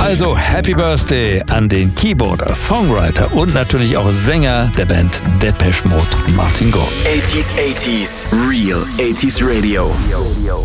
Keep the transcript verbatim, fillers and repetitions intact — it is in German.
Also Happy Birthday an den Keyboarder, Songwriter und natürlich auch Sänger der Band Depeche Mode, Martin Gore. eighties eighties, Real eighties Radio.